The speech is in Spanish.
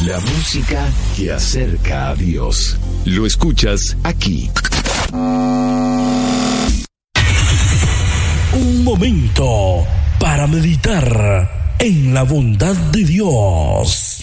La música que acerca a Dios. Lo escuchas aquí. Un momento para meditar en la bondad de Dios.